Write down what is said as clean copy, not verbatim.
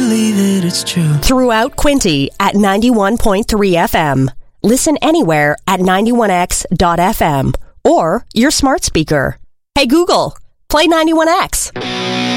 believe it, it's true. Throughout Quinte at 91.3 FM. Listen anywhere at 91x.fm or your smart speaker. Hey Google, play 91X.